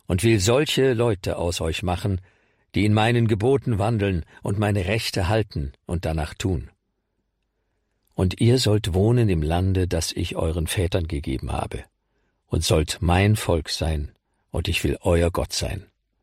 und will solche Leute aus euch machen, die in meinen Geboten wandeln und meine Rechte halten und danach tun. Und ihr sollt wohnen im Lande, das ich euren Vätern gegeben habe, und sollt mein Volk sein, und ich will euer Gott sein.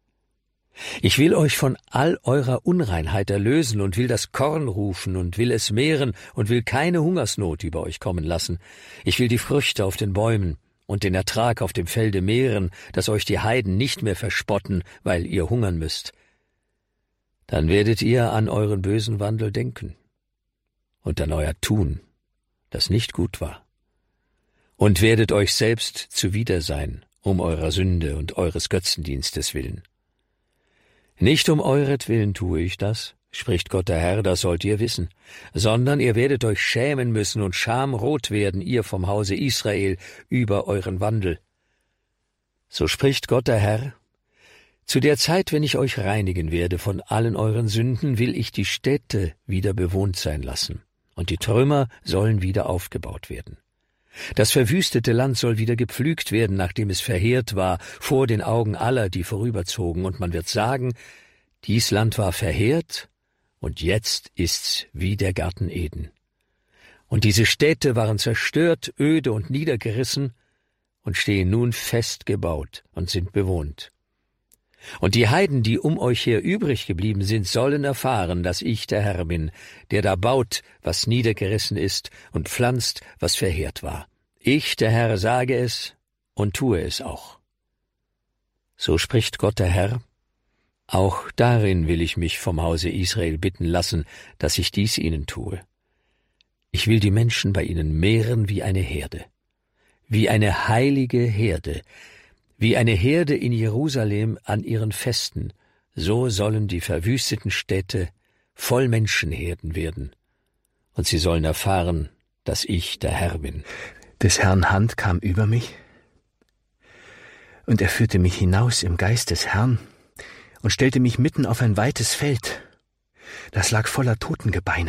Ich will euch von all eurer Unreinheit erlösen und will das Korn rufen und will es mehren und will keine Hungersnot über euch kommen lassen. Ich will die Früchte auf den Bäumen und den Ertrag auf dem Felde mehren, dass euch die Heiden nicht mehr verspotten, weil ihr hungern müsst. Dann werdet ihr an euren bösen Wandel denken und an euer Tun, das nicht gut war, und werdet euch selbst zuwider sein, um eurer Sünde und eures Götzendienstes willen. Nicht um euretwillen tue ich das, spricht Gott der Herr, das sollt ihr wissen, sondern ihr werdet euch schämen müssen und schamrot werden, ihr vom Hause Israel, über euren Wandel. So spricht Gott der Herr: Zu der Zeit, wenn ich euch reinigen werde von allen euren Sünden, will ich die Städte wieder bewohnt sein lassen, und die Trümmer sollen wieder aufgebaut werden. Das verwüstete Land soll wieder gepflügt werden, nachdem es verheert war, vor den Augen aller, die vorüberzogen, und man wird sagen, dies Land war verheert, und jetzt ist's wie der Garten Eden. Und diese Städte waren zerstört, öde und niedergerissen und stehen nun fest gebaut und sind bewohnt. Und die Heiden, die um euch her übrig geblieben sind, sollen erfahren, dass ich der Herr bin, der da baut, was niedergerissen ist, und pflanzt, was verheert war. Ich, der Herr, sage es und tue es auch. So spricht Gott der Herr: Auch darin will ich mich vom Hause Israel bitten lassen, dass ich dies ihnen tue. Ich will die Menschen bei ihnen mehren wie eine Herde, wie eine heilige Herde, wie eine Herde in Jerusalem an ihren Festen, so sollen die verwüsteten Städte voll Menschenherden werden, und sie sollen erfahren, dass ich der Herr bin. Des Herrn Hand kam über mich, und er führte mich hinaus im Geist des Herrn und stellte mich mitten auf ein weites Feld, das lag voller Totengebeine.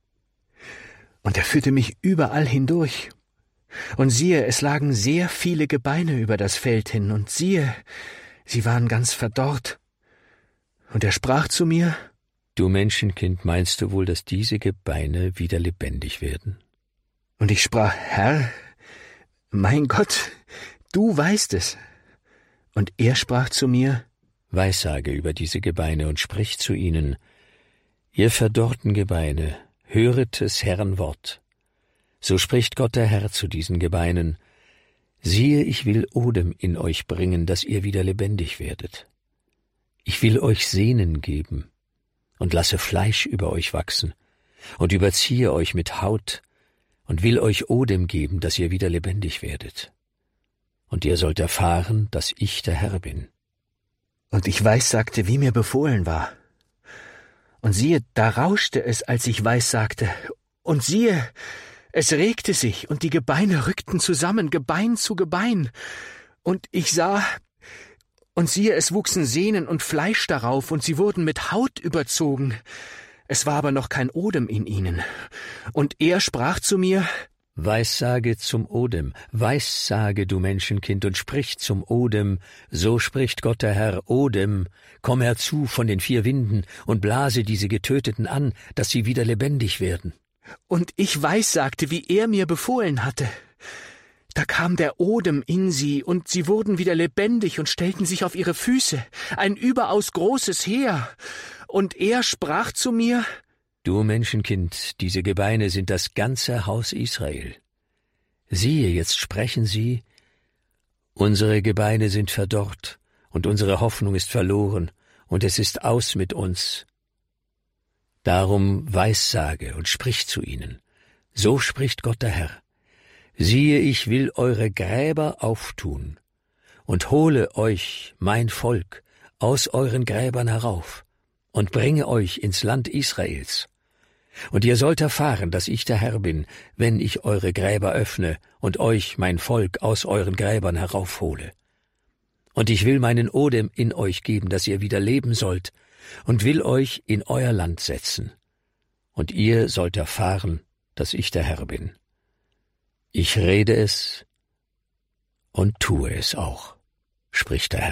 Und er führte mich überall hindurch. Und siehe, es lagen sehr viele Gebeine über das Feld hin, und siehe, sie waren ganz verdorrt. Und er sprach zu mir: Du Menschenkind, meinst du wohl, dass diese Gebeine wieder lebendig werden? Und ich sprach: Herr, mein Gott, du weißt es. Und er sprach zu mir: Weissage über diese Gebeine und sprich zu ihnen: Ihr verdorrten Gebeine, höret des Herrn Wort. So spricht Gott der Herr zu diesen Gebeinen: Siehe, ich will Odem in euch bringen, dass ihr wieder lebendig werdet. Ich will euch Sehnen geben und lasse Fleisch über euch wachsen und überziehe euch mit Haut und will euch Odem geben, dass ihr wieder lebendig werdet. Und ihr sollt erfahren, dass ich der Herr bin. Und ich weissagte, wie mir befohlen war. Und siehe, da rauschte es, als ich weissagte. Und siehe, es regte sich, und die Gebeine rückten zusammen, Gebein zu Gebein. Und ich sah, und siehe, es wuchsen Sehnen und Fleisch darauf, und sie wurden mit Haut überzogen. Es war aber noch kein Odem in ihnen. Und er sprach zu mir: Weissage zum Odem, weissage, du Menschenkind, und sprich zum Odem. So spricht Gott der Herr: Odem, komm herzu von den 4 Winden und blase diese Getöteten an, dass sie wieder lebendig werden. Und ich weissagte, wie er mir befohlen hatte. Da kam der Odem in sie, und sie wurden wieder lebendig und stellten sich auf ihre Füße, ein überaus großes Heer. Und er sprach zu mir: Du Menschenkind, diese Gebeine sind das ganze Haus Israel. Siehe, jetzt sprechen sie: Unsere Gebeine sind verdorrt, und unsere Hoffnung ist verloren, und es ist aus mit uns. Darum weissage und sprich zu ihnen. So spricht Gott der Herr: Siehe, ich will eure Gräber auftun und hole euch, mein Volk, aus euren Gräbern herauf und bringe euch ins Land Israels. Und ihr sollt erfahren, dass ich der Herr bin, wenn ich eure Gräber öffne und euch, mein Volk, aus euren Gräbern heraufhole. Und ich will meinen Odem in euch geben, dass ihr wieder leben sollt, und will euch in euer Land setzen. Und ihr sollt erfahren, dass ich der Herr bin. Ich rede es und tue es auch, spricht der Herr.